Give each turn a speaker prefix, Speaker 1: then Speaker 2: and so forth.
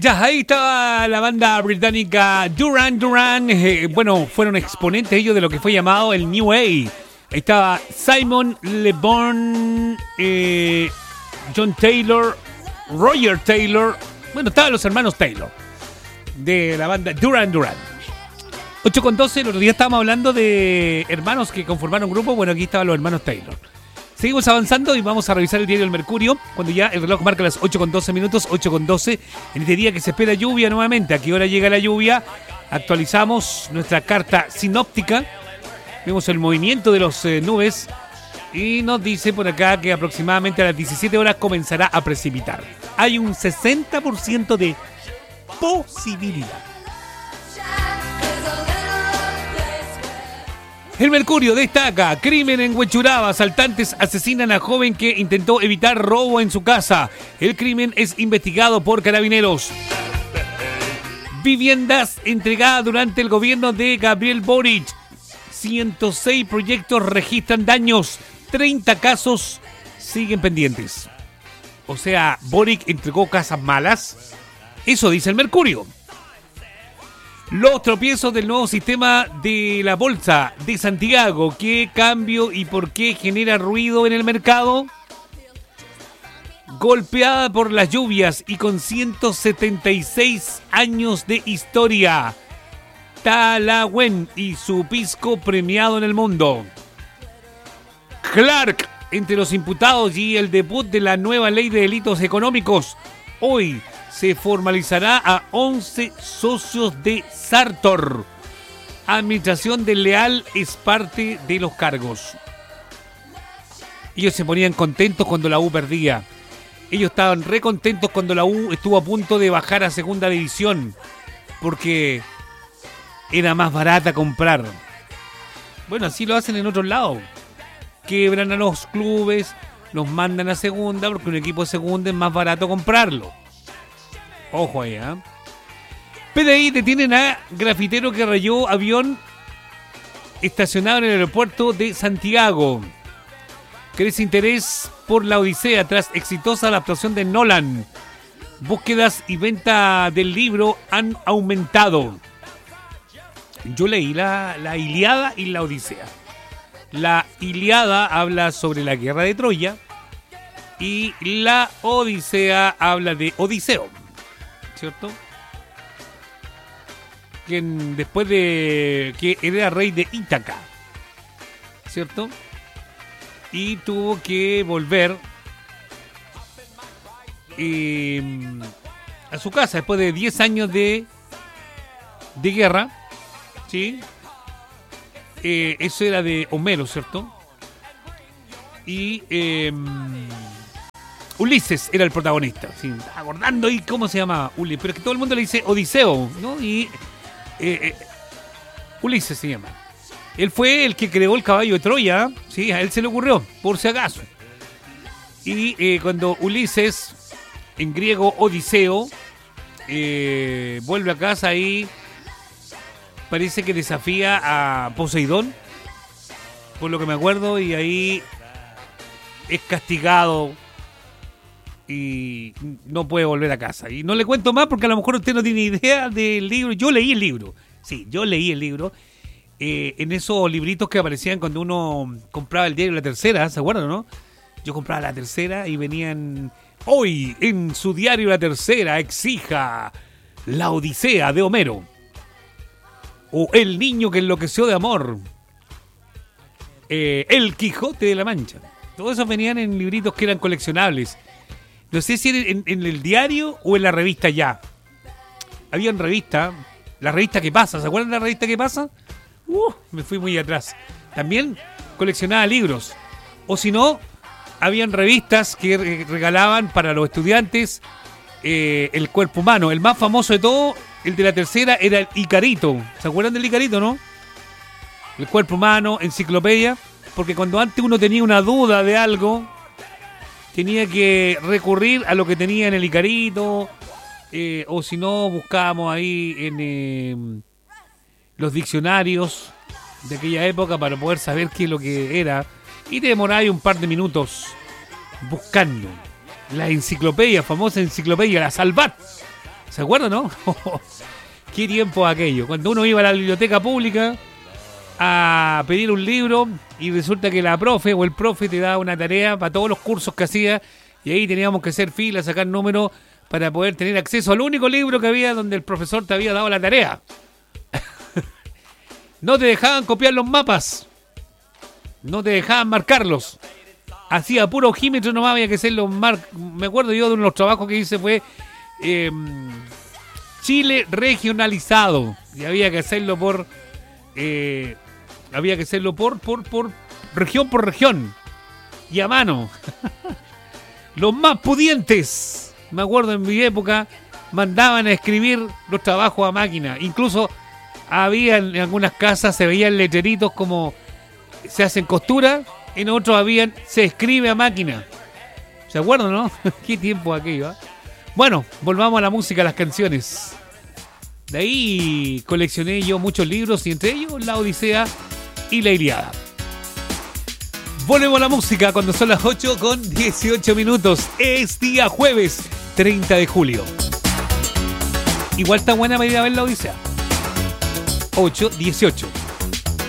Speaker 1: Ya, ahí estaba la banda británica Duran Duran. Bueno, fueron exponentes ellos de lo que fue llamado el New Age. Ahí estaba Simon Le Bon, John Taylor, Roger Taylor. Bueno, estaban los hermanos Taylor de la banda Duran Duran. 8:12, el otro día estábamos hablando de hermanos que conformaron grupo. Bueno, aquí estaban los hermanos Taylor. Seguimos avanzando y vamos a revisar el diario El Mercurio, cuando ya el reloj marca las 8:12 minutos, 8:12, en este día que se espera lluvia nuevamente. ¿A qué hora llega la lluvia? Actualizamos nuestra carta sinóptica, vemos el movimiento de las nubes y nos dice por acá que aproximadamente a las 17 horas comenzará a precipitar. Hay un 60% de posibilidad. El Mercurio destaca: crimen en Huechuraba, asaltantes asesinan a joven que intentó evitar robo en su casa. El crimen es investigado por carabineros. Viviendas entregadas durante el gobierno de Gabriel Boric. 106 proyectos registran daños, 30 casos siguen pendientes. O sea, Boric entregó casas malas. Eso dice el Mercurio. Los tropiezos del nuevo sistema de la Bolsa de Santiago. ¿Qué cambio y por qué genera ruido en el mercado? Golpeada por las lluvias y con 176 años de historia. Talagüen y su pisco premiado en el mundo. Clark entre los imputados y el debut de la nueva ley de delitos económicos. Hoy se formalizará a 11 socios de Sartor. Administración de Leal es parte de los cargos. Ellos se ponían contentos cuando la U perdía. Ellos estaban re contentos cuando la U estuvo a punto de bajar a segunda división, porque era más barata comprar. Bueno, así lo hacen en otros lados. Quebran a los clubes, los mandan a segunda, porque un equipo de segunda es más barato comprarlo. Ojo ahí, ¿eh? PDI detienen a grafitero que rayó avión estacionado en el aeropuerto de Santiago. Crece interés por la Odisea tras exitosa adaptación de Nolan. Búsquedas y venta del libro han aumentado. Yo leí la Ilíada y la Odisea. La Ilíada habla sobre la guerra de Troya y la Odisea habla de Odiseo, ¿cierto? Quien después de que era rey de Ítaca, ¿cierto? Y tuvo que volver a su casa después de 10 años de guerra, ¿sí? Eso era de Homero, ¿cierto? Y Ulises era el protagonista, ¿sí? Acordando ahí cómo se llamaba Ulises, pero es que todo el mundo le dice Odiseo, ¿no? Y Ulises se llama. Él fue el que creó el caballo de Troya, ¿sí? A él se le ocurrió, por si acaso. Y cuando Ulises, en griego Odiseo, vuelve a casa y parece que desafía a Poseidón, por lo que me acuerdo, y ahí es castigado y no puede volver a casa. Y no le cuento más porque a lo mejor usted no tiene idea del libro. Yo leí el libro. Sí, yo leí el libro. En esos libritos que aparecían cuando uno compraba el diario La Tercera, ¿se acuerdan, no? Yo compraba La Tercera y venían: hoy en su diario La Tercera exija la Odisea de Homero. O El niño que enloqueció de amor. El Quijote de la Mancha. Todos esos venían en libritos que eran coleccionables. No sé si en el diario o en la revista Ya. Había en revista, la revista ¿Qué pasa? ¿Se acuerdan de la revista ¿Qué pasa? Me fui muy atrás. También coleccionaba libros. O si no, habían revistas que regalaban para los estudiantes el cuerpo humano. El más famoso de todo, el de La Tercera, era el Icarito. ¿Se acuerdan del Icarito, no? El cuerpo humano, enciclopedia. Porque cuando antes uno tenía una duda de algo, tenía que recurrir a lo que tenía en el Icarito, o si no, buscábamos ahí en los diccionarios de aquella época para poder saber qué es lo que era. Y te demorabas un par de minutos buscando la enciclopedia, famosa enciclopedia, la Salvat. ¿Se acuerdan, no? Qué tiempo aquello. Cuando uno iba a la biblioteca pública a pedir un libro y resulta que la profe o el profe te daba una tarea para todos los cursos que hacía y ahí teníamos que hacer fila, sacar números para poder tener acceso al único libro que había donde el profesor te había dado la tarea. No te dejaban copiar los mapas. No te dejaban marcarlos. Hacía puro ojímetro nomás, había que hacerlo. Me acuerdo yo de uno de los trabajos que hice fue Chile regionalizado. Y había que hacerlo por región por región. Y a mano. Los más pudientes, me acuerdo en mi época, mandaban a escribir los trabajos a máquina. Incluso había en algunas casas, se veían letreritos como se hacen costura, en otros habían se escribe a máquina. ¿Se acuerdan, no? Qué tiempo aquello, ¿eh? Bueno, volvamos a la música, a las canciones. De ahí coleccioné yo muchos libros y entre ellos La Odisea y La Ilíada. Volvemos a la música cuando son las 8:18. Es día jueves 30 de julio. Igual está buena para ir a ver La Odisea. 8:18.